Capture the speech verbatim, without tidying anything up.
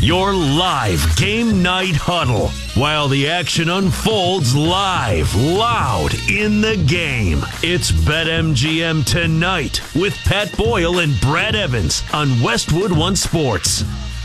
your live game night huddle while the action unfolds live, loud in the game. It's BetMGM Tonight with Pat Boyle and Brad Evans on Westwood One Sports.